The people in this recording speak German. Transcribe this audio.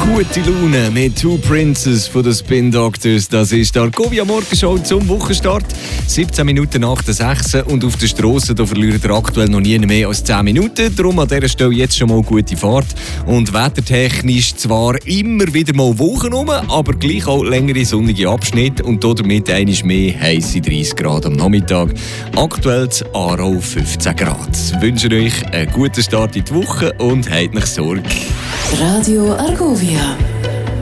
Gute Laune mit Two Princes von den Spin Doctors. Das ist die Argovia Morgenshow zum Wochenstart. 17 Minuten nach der 6 und auf der Strasse verliert ihr aktuell noch nie mehr als 10 Minuten. Darum an dieser Stelle jetzt schon mal gute Fahrt. Und wettertechnisch zwar immer wieder mal Wochen rum, aber gleich auch längere sonnige Abschnitte und damit einmal mehr heisse 30 Grad am Nachmittag. Aktuell in Aarau 15 Grad. Ich wünsche euch einen guten Start in die Woche und habt nicht Sorge. Radio Argovia.